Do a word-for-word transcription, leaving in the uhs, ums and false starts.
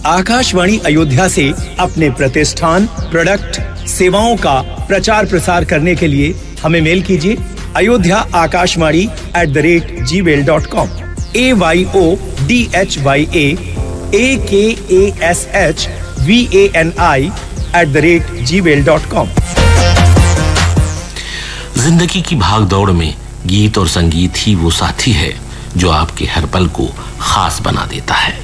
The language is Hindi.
आकाशवाणी अयोध्या से अपने प्रतिष्ठान, प्रोडक्ट, सेवाओं का प्रचार प्रसार करने के लिए हमें मेल कीजिए Ayodhya Akashvani at the rate ji mail dot com. A Y O D H Y ए ए के A S H V A N I at the rate ji mail dot com. जिंदगी की भागदौड़ में गीत और संगीत ही वो साथी है जो आपके हर पल को खास बना देता है।